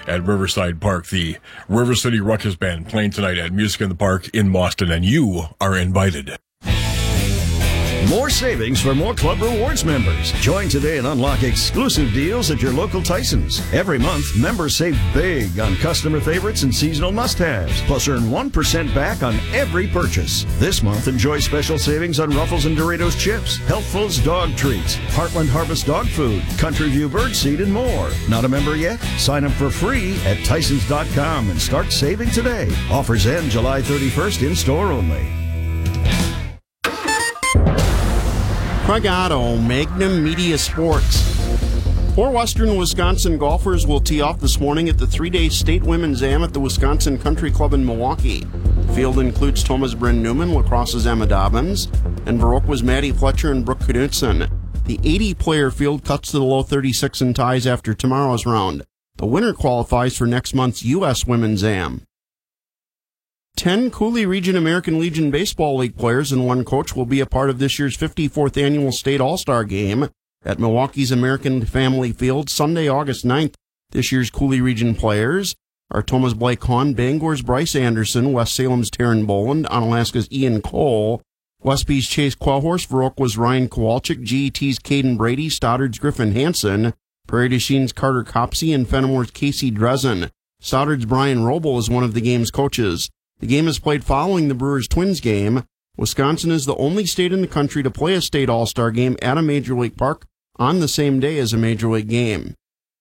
at Riverside Park. The River City Ruckus Band playing tonight at Music in the Park in Boston, and you are invited. More savings for more Club Rewards members. Join today and unlock exclusive deals at your local Tyson's. Every month, members save big on customer favorites and seasonal must-haves, plus earn 1% back on every purchase. This month, enjoy special savings on Ruffles and Doritos chips, Healthfuls dog treats, Heartland Harvest dog food, Country View birdseed, and more. Not a member yet? Sign up for free at Tysons.com and start saving today. Offers end July 31st, in-store only. Craig Otto, Magnum Media Sports. 4 Western Wisconsin golfers will tee off this morning at the 3-day State Women's Am at the Wisconsin Country Club in Milwaukee. The field includes Thomas Bryn Newman, Lacrosse's Emma Dobbins, and Viroqua Maddie Fletcher and Brooke Knudsen. The 80-player field cuts to the low 36 in ties after tomorrow's round. The winner qualifies for next month's U.S. Women's Am. 10 Cooley Region American Legion Baseball League players and 1 coach will be a part of this year's 54th Annual State All-Star Game at Milwaukee's American Family Field Sunday, August 9th. This year's Cooley Region players are Thomas Blake Hahn, Bangor's Bryce Anderson, West Salem's Taryn Boland, Onalaska's Ian Cole, Westby's Chase Quellhorse, Viroqua's Ryan Kowalczyk, GET's Caden Brady, Stoddard's Griffin Hansen, Prairie du Chine's Carter Copsey, and Fenimore's Casey Drezen. Stoddard's Brian Roble is one of the game's coaches. The game is played following the Brewers-Twins game. Wisconsin is the only state in the country to play a state all-star game at a Major League park on the same day as a Major League game.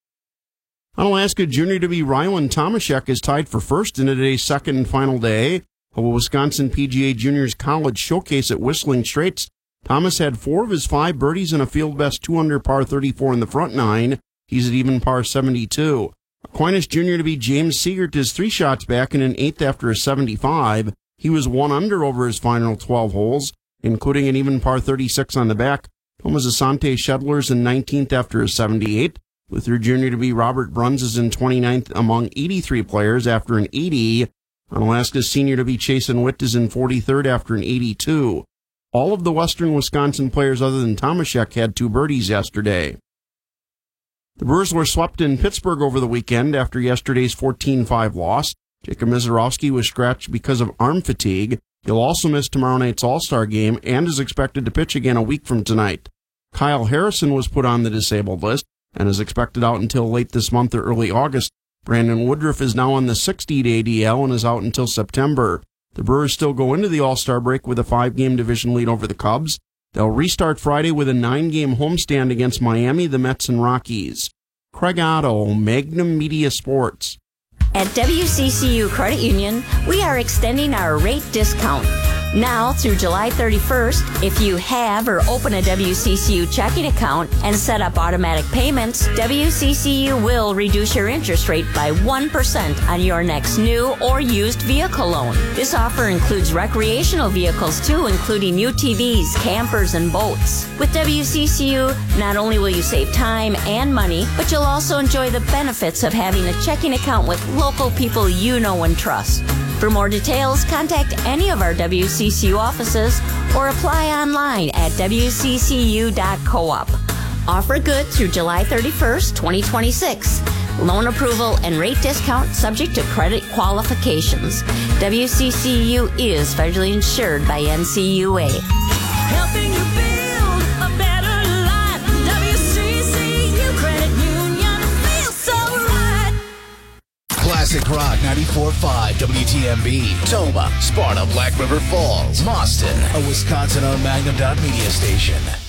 Onalaska Junior to be Rylan Tomaszek is tied for first in today's second and final day of a Wisconsin PGA Juniors College Showcase at Whistling Straits. Thomas had 4 of his 5 birdies and a field best 2 under par 34 in the front 9. He's at even par 72. Aquinas Jr. to be James Seegert is 3 shots back in an 8th after a 75. He was 1 under over his final 12 holes, including an even par 36 on the back. Thomas Asante Shedler's in 19th after a 78. Luther Jr. to be Robert Bruns is in 29th among 83 players after an 80. Onalaska's senior to be Chasen Witt is in 43rd after an 82. All of the Western Wisconsin players other than Tomaszek had 2 birdies yesterday. The Brewers were swept in Pittsburgh over the weekend after yesterday's 14-5 loss. Jacob Mizorowski was scratched because of arm fatigue. He'll also miss tomorrow night's All-Star game and is expected to pitch again a week from tonight. Kyle Harrison was put on the disabled list and is expected out until late this month or early August. Brandon Woodruff is now on the 60-day DL and is out until September. The Brewers still go into the All-Star break with a 5-game division lead over the Cubs. They'll restart Friday with a 9-game homestand against Miami, the Mets, and Rockies. Craig Otto, Magnum Media Sports. At WCCU Credit Union, we are extending our rate discount. Now through July 31st, if you have or open a WCCU checking account and set up automatic payments, WCCU will reduce your interest rate by 1% on your next new or used vehicle loan. This offer includes recreational vehicles too, including UTVs, campers, and boats. With WCCU, not only will you save time and money, but you'll also enjoy the benefits of having a checking account with local people you know and trust. For more details, contact any of our WCCU offices or apply online at wccu.coop. Offer good through July 31st, 2026. Loan approval and rate discount subject to credit qualifications. WCCU is federally insured by NCUA. Helping you build a better life. WCCU Credit Union feels so right. Classic Rock 94.5 WTMB. Toma, Sparta, Black River Falls, Boston. A Wisconsin-owned Magnum Media station.